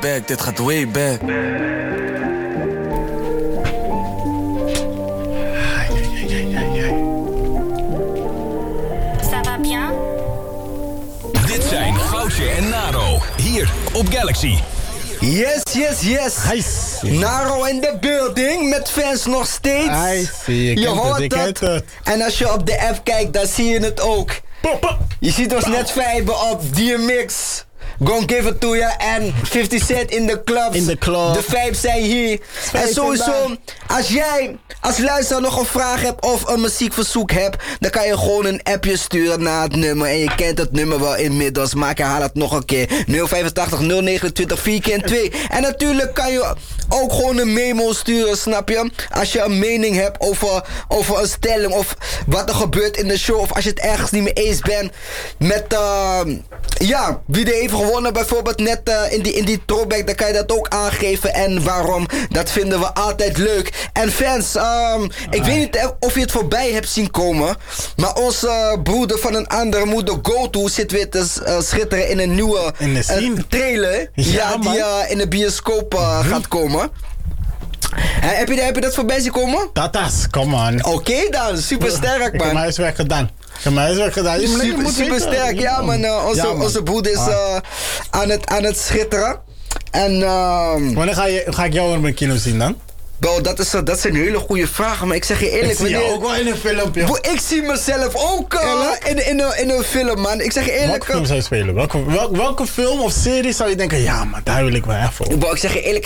back, dit gaat way back. Dit zijn Goudje en Naro, hier op Galaxy. Yes, yes, yes. Naro in the building, met fans nog steeds. Je hoort het. En als je op de app kijkt, dan zie je het ook. Je ziet ons net viben op DMX. Gon Give It To Ya en 50 Cent in de clubs. In de club. De vibes zijn hier. En sowieso, als jij als luisteraar nog een vraag hebt of een muziekverzoek hebt, dan kan je gewoon een appje sturen naar het nummer. En je kent het nummer wel inmiddels, maar ik herhaal het nog een keer. 085 029 4 keer 2. En natuurlijk kan je ook gewoon een memo sturen, snap je? Als je een mening hebt over een stelling of wat er gebeurt in de show, of als je het ergens niet mee eens bent met wie er heeft gewonnen bijvoorbeeld net in die throwback, dan kan je dat ook aangeven en waarom. Dat vinden we altijd leuk. En fans, ik weet niet of je het voorbij hebt zien komen, maar onze broeder van een andere moeder, GoTo, zit weer te schitteren in een nieuwe trailer. Ja, die in de bioscoop gaat komen. Heb je dat voorbij zien komen? Tatas, come on. Oké dan, super sterk man. Ik heb mijn huiswerk gedaan. Super sterk, ja man. Onze broeder is aan het schitteren. En wanneer ga ik jou in mijn kino zien dan? Bro, dat zijn hele goede vragen, maar ik zeg je eerlijk. Ik zie jou ook wel in een filmpje. Bro, ik zie mezelf ook in een film, man. Ik zeg je eerlijk. Welke film zou je spelen? Welke film of serie zou je denken, ja, maar daar wil ik wel echt voor? Bro, ik zeg je eerlijk,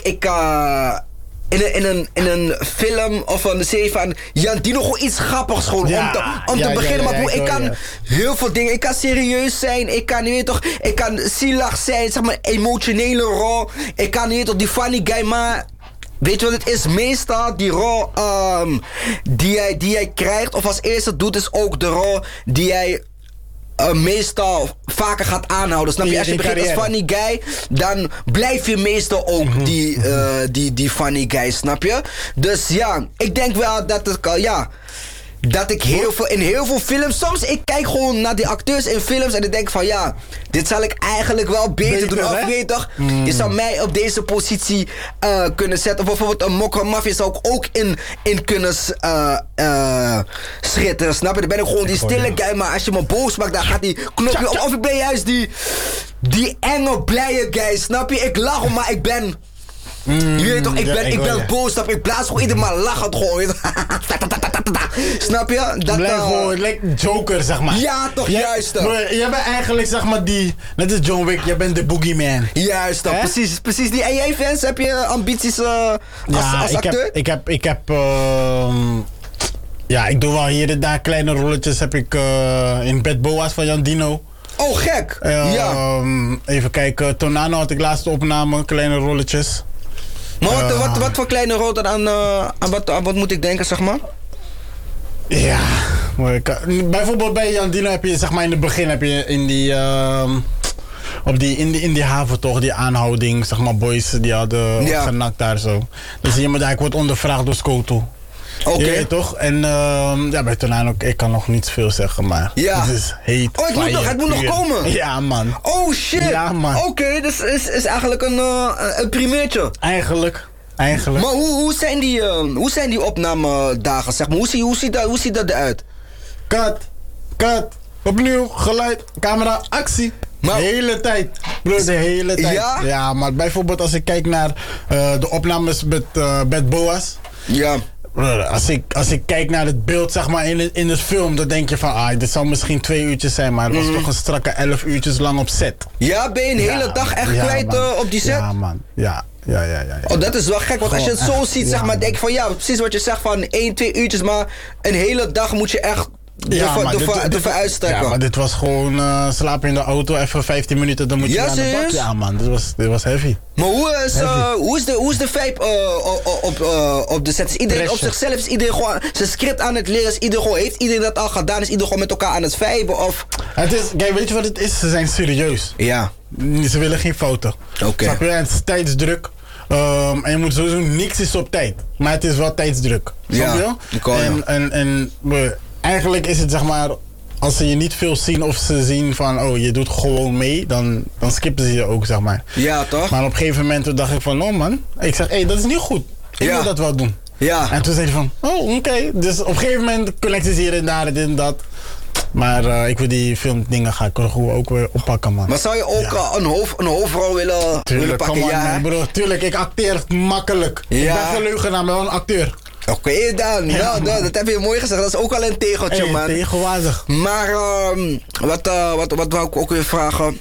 in een film of een serie van Jan Dino gewoon iets grappigs gewoon om te beginnen. Maar bro, ik kan heel veel dingen. Ik kan serieus zijn. Ik kan, ik kan zielig zijn, zeg maar emotionele rol. Ik kan die funny guy, maar weet je wat het is? Meestal die rol die hij krijgt of als eerste doet, is ook de rol die hij meestal vaker gaat aanhouden. Snap je? Als je begint als funny guy, dan blijf je meestal ook die funny guy, snap je? Dus ja, ik denk wel dat het dat ik in heel veel films, soms ik kijk gewoon naar die acteurs in films en ik denk van ja, dit zal ik eigenlijk wel beter doen. Of weet je toch, je zou mij op deze positie kunnen zetten. Of bijvoorbeeld een Mokro Mafia zou ik ook in kunnen schitteren, snap je? Dan ben ik gewoon die stille guy, maar als je me boos maakt, dan gaat die knopje op. Of ik ben juist die enge, blije guy, snap je? Ik lach, maar ik ben... Je weet toch, ik ben boos, snap je? Ik blaas gewoon ieder maar lachend gewoon. Snap je? Dat blijf gewoon, Joker, zeg maar. Ja, toch, juist. Jij bent eigenlijk, zeg maar, net als John Wick, jij bent de boogeyman. Juist, toch, precies die. En jij, fans, heb je ambities als acteur? Ik heb ik doe wel hier en daar kleine rolletjes. Heb ik in Bad Boas van Jan Dino. Oh, gek. Even kijken, Tornado had ik laatste opname, kleine rolletjes. Maar wat voor kleine rol dan aan wat moet ik denken, zeg maar? Ja, bijvoorbeeld bij Jan Dino heb je, zeg maar, in het begin heb je in die in die haven toch, die aanhouding, zeg maar, boys die hadden genakt daar zo. Dan zie je me daar, ik word ondervraagd door Skoto. Oké. Toch? En bij Tornado, ik kan nog niet veel zeggen, maar het is heet. Oh, het moet nog komen? Ja, man. Oh, shit. Ja, man. Oké, dus is eigenlijk een primeurtje. Eigenlijk. Maar hoe zijn die opnamedagen, zeg maar? Hoe ziet dat eruit? Cut. Opnieuw, geluid, camera, actie. De hele tijd. Bro, de hele tijd. Ja? Ja, maar bijvoorbeeld als ik kijk naar de opnames met Bad Boas. Ja. Als ik kijk naar het beeld, zeg maar, in het film, dan denk je van, dit zou misschien 2 uurtjes zijn, maar het was toch een strakke 11 uurtjes lang op set. Ja, ben je een hele dag echt kwijt op die set? Ja, man. Ja. Oh, dat is wel gek, want als je het zo ziet, zeg maar, denk je van precies wat je zegt van 1, 2 uurtjes, maar een hele dag moet je echt ervoor uitstrekken. Ja, maar dit was gewoon slapen in de auto, even 15 minuten, dan moet je aan de bak. Ja, man, dit was heavy. Maar hoe is de vibe op de set? Is iedereen op zichzelf? Is iedereen gewoon zijn script aan het leren? Heeft iedereen dat al gedaan? Is iedereen gewoon met elkaar aan het viben? Kijk, weet je wat het is? Ze zijn serieus. Ja. Ze willen geen fouten. Oké. Snap je? Het is tijdsdruk. En je moet sowieso, niks is op tijd. Maar het is wel tijdsdruk. Snap je? Ja. En eigenlijk is het, zeg maar, als ze je niet veel zien of ze zien van, oh, je doet gewoon mee, dan skippen ze je ook, zeg maar. Ja, toch? Maar op een gegeven moment dacht ik van, oh man, ik zeg, hé, dat is niet goed. Ik wil dat wel doen. Ja. En toen zei hij van, oh, oké. Dus op een gegeven moment connecten ze hier en daar, dit en dat. Maar ik wil die filmdingen ga ik ook weer oppakken, man. Maar zou je ook een hoofdrol willen pakken? Man, Ja, bro, tuurlijk, ik acteer makkelijk. Ja. Ik ben geen leugenaar, maar wel een acteur. Oké dan, ja, dat heb je mooi gezegd. Dat is ook al een tegeltje, man. Tegenwaardig. Maar wat wou ik ook weer vragen?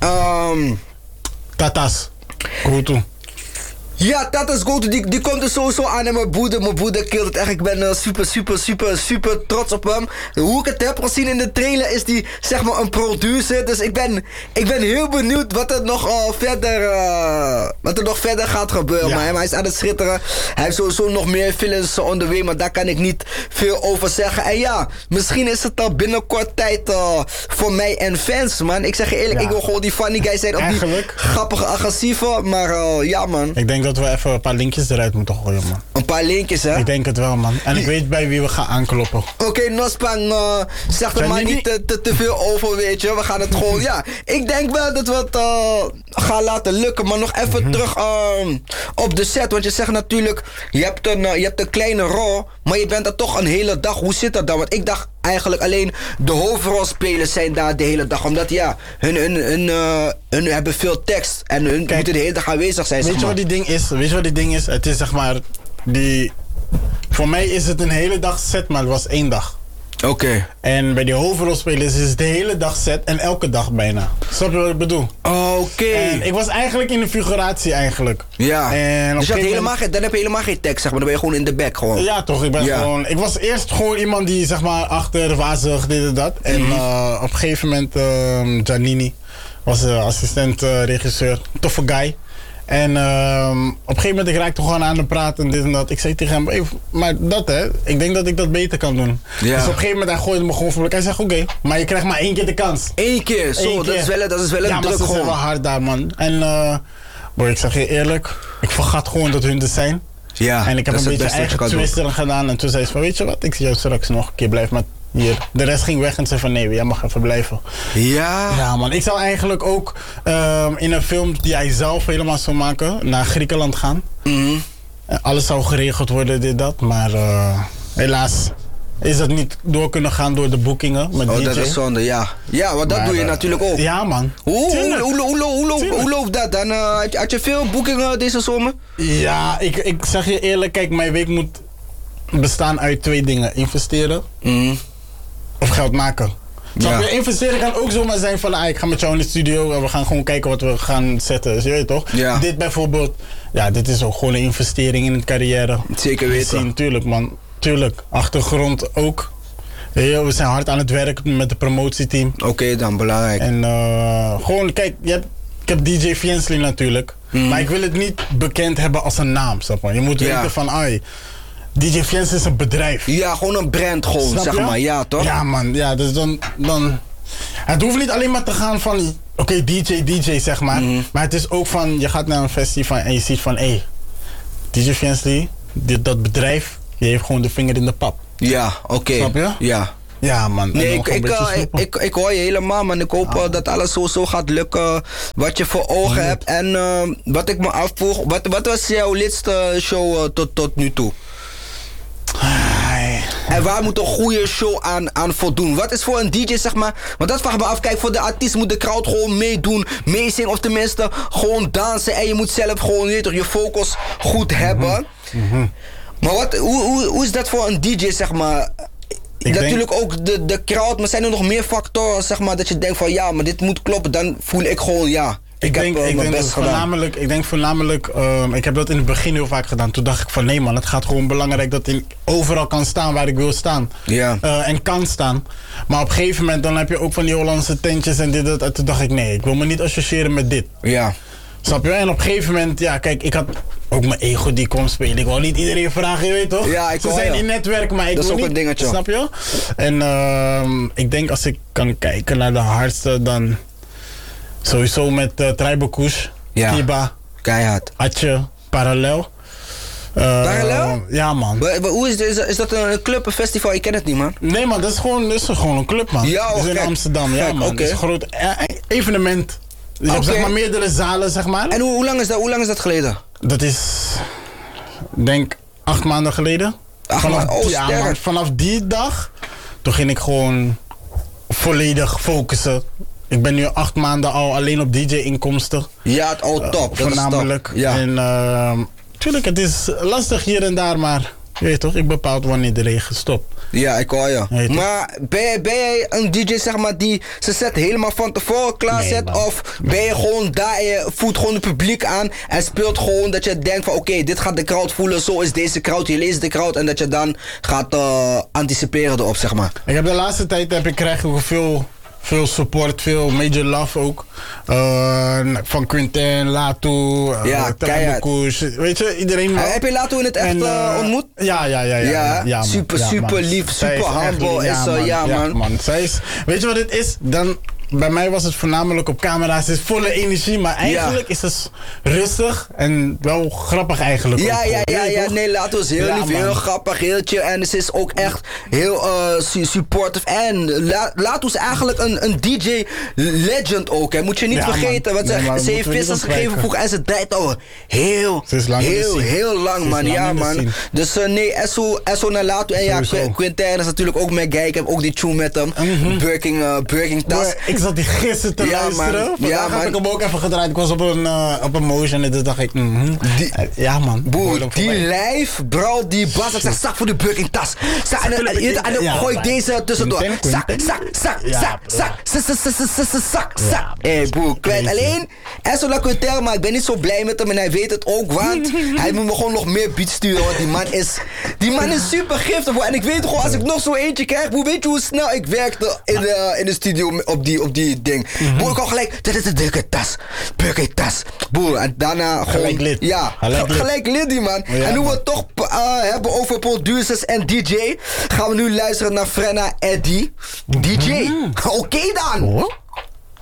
Tatas, go to. Ja, Tatas Go To, die komt er sowieso aan. En mijn broeder killt het echt. Ik ben super trots op hem. Hoe ik het heb gezien in de trailer is die, zeg maar, een producer. Dus ik ben heel benieuwd wat er nog verder gaat gebeuren. Ja. Maar hij is aan het schitteren. Hij heeft sowieso nog meer films on the way, maar daar kan ik niet veel over zeggen. En ja, misschien is het al binnenkort tijd voor mij en fans, man. Ik zeg je eerlijk, ik wil gewoon die funny guy zijn. Op die grappige, agressieve. Maar ja, man. Ik denk dat we even een paar linkjes eruit moeten gooien, man. Een paar linkjes, hè? Ik denk het wel, man. En ik weet bij wie we gaan aankloppen. Oké, Nospang, zeg er maar niet te veel over, weet je. We gaan het gewoon, ja. Ik denk wel dat we het gaan laten lukken. Maar nog even terug op de set. Want je zegt natuurlijk, je hebt een kleine rol, maar je bent er toch een hele dag. Hoe zit dat dan? Want ik dacht eigenlijk alleen de hoofdrolspelers zijn daar de hele dag. Omdat ja, hun hebben veel tekst. En hun moeten de hele dag aanwezig zijn. Weet je wat die ding is? Het is zeg maar, voor mij is het een hele dag set, maar het was 1 dag. Oké. En bij die hoofdrolspelers is het de hele dag set en elke dag bijna. Snap je wat ik bedoel? Oké. En ik was eigenlijk in de figuratie eigenlijk. Ja. En dus dan heb je helemaal geen tekst, zeg maar. Dan ben je gewoon in de back gewoon. Ja, toch. Ik was eerst gewoon iemand die, zeg maar, achter wazig, dit en dat. En op een gegeven moment, Giannini was assistent regisseur. Toffe guy. En op een gegeven moment, ik raakte gewoon aan de praten en dit en dat. Ik zei tegen hem, hey, maar dat hè, ik denk dat ik dat beter kan doen. Ja. Dus op een gegeven moment, hij gooide me gewoon voor. Hij zegt, oké, maar je krijgt maar 1 keer de kans. 1 keer? Zo, 1 keer. Dat is wel een druk gewoon. Ja, maar ze wel hard daar, man. En boy, ik zeg je eerlijk, ik vergat gewoon dat hun er zijn. Ja, en ik heb een beetje eigen twist erin gedaan. En toen zei ze van, weet je wat, ik zie jou straks nog een keer, blijf maar hier. De rest ging weg en zei van, nee, jij mag even blijven. Ja? Ja, man. Ik zou eigenlijk ook in een film die hij zelf helemaal zou maken, naar Griekenland gaan. Alles zou geregeld worden, dit, dat. Maar helaas is dat niet door kunnen gaan door de boekingen met DJ. Dat is zonde, ja. Ja, want dat doe je natuurlijk ook. Ja, man. Hoe loopt dat dan? Had je veel boekingen deze zomer? Ja, ik zeg je eerlijk, kijk, mijn week moet bestaan uit 2 dingen. Investeren of geld maken. Ja. Investeren kan ook zomaar zijn van, ik ga met jou in de studio en we gaan gewoon kijken wat we gaan zetten. Dus je weet toch? Ja. Dit bijvoorbeeld, ja, dit is ook gewoon een investering in een carrière. Zeker weten. Tuurlijk, man. Tuurlijk. Achtergrond ook. We zijn hard aan het werken met het promotieteam. Oké, dan belangrijk. En gewoon, kijk, ik heb DJ Fiensley natuurlijk. Maar ik wil het niet bekend hebben als een naam, snap je? Je moet weten van, DJ Fiensley is een bedrijf. Ja, gewoon een brand gewoon, snap zeg je? Maar. Ja, toch? Ja, man. Ja, dus dan... Het hoeft niet alleen maar te gaan van, oké, DJ, zeg maar. Maar het is ook van, je gaat naar een festival en je ziet van, DJ Fiensley, dat bedrijf, die heeft gewoon de vinger in de pap. Ja, oké. Snap je? Ja. Ja, man. Nee, ik hoor je helemaal, man. Ik hoop dat alles zo gaat lukken wat je voor ogen hebt. En wat ik me afvroeg, wat was jouw laatste show tot nu toe? En waar moet een goede show aan voldoen? Wat is voor een DJ, zeg maar? Want dat vraag me af. Kijk, voor de artiest moet de crowd gewoon meedoen, meezingen of tenminste gewoon dansen. En je moet zelf gewoon je focus goed hebben. Maar hoe is dat voor een DJ, zeg maar? Natuurlijk ook de crowd, maar zijn er nog meer factoren, zeg maar, dat je denkt van ja, maar dit moet kloppen, dan voel ik gewoon ja. Ik denk voornamelijk, ik heb dat in het begin heel vaak gedaan. Toen dacht ik van nee man, het gaat gewoon belangrijk dat ik overal kan staan waar ik wil staan. Ja. En kan staan. Maar op een gegeven moment dan heb je ook van die Hollandse tentjes en dit, dat. En toen dacht ik nee, ik wil me niet associëren met dit. Ja. Snap je? En op een gegeven moment, ja kijk, ik had ook mijn ego die kon spelen. Ik wil niet iedereen vragen, je weet toch? Ja, ze zijn in netwerk, maar ik wil niet. Dat is ook een dingetje. Snap je? En ik denk als ik kan kijken naar de hardste, dan sowieso met Tribal Kush, Kiba, Keihard, Atje, Parallel. Parallel? Ja, man. Hoe is dat een club, een festival? Ik ken het niet, man. Nee, man, dat is gewoon een club, man. Ja, dat is in gek. Amsterdam, ja, Gek, man. oké. Dat is een groot evenement. Dus je hebt zeg maar meerdere zalen, zeg maar. En hoe lang is dat geleden? Dat is, denk 8 maanden geleden. Vanaf die dag, toen ging ik gewoon volledig focussen. Ik ben nu 8 maanden al alleen op DJ-inkomsten. Ja, het al top. Voornamelijk. Top. Ja. En tuurlijk, het is lastig hier en daar, maar je weet toch, ik bepaal wanneer de regen stopt. Ja, ik hoor je. Weet Maar ben jij een DJ, zeg maar, die zijn set helemaal van tevoren klaarzet? Nee, of ben je gewoon daar en je voelt gewoon het publiek aan en speelt gewoon dat je denkt van oké, dit gaat de crowd voelen, zo is deze crowd, je leest de crowd en dat je dan gaat anticiperen erop, zeg maar. Ik heb de laatste tijd krijg ik veel support, veel major love ook. Van Quinten, Latu, Kush. Weet je, iedereen wel. Heb je Latu in het echt ontmoet? Ja, man. Super lief, super humble. Ja, man. Zij is, weet je wat het is? Bij mij was het voornamelijk op camera. Ze is volle energie, maar eigenlijk is het rustig en wel grappig eigenlijk. Nee, Latu is heel lief, heel grappig, heel chill. En ze is ook echt heel supportive. En Latu is eigenlijk een DJ-legend ook, hè. Moet je niet vergeten. Want ze heeft vissers gegeven vroeger en ze draait al heel lang, man. Ja, man. Dus nee, Esso naar Latu. En ja, Quinten is natuurlijk ook mijn guy. Ik heb ook die tune met hem. Birking tas. Ik zat die gisteren te luisteren. Vandaag heb ik hem ook even gedraaid. Ik was op een motion en toen dacht ik... ja, man. Boer, die lijf, bro, die bas. Ik zeg, zak voor de Birking tas. En dan gooi ik deze tussendoor. Zak. Hé, boer, kwijt. Alleen, Esso La Quintel, maar ik ben niet zo blij met hem en hij weet het ook, want hij moet me gewoon nog meer beats sturen, want die man is super giftig, boer. En ik weet gewoon, als ik nog zo eentje krijg, boer, weet je hoe snel ik werkte in de studio op die ding. Boer, ik al gelijk, Birking tas. Boer, en daarna gewoon... Gelijk lid. Ja, gelijk lid die man. En nu we het toch hebben over producers en DJ, gaan we nu luisteren naar Frenna Eddy. DJ. Oké dan.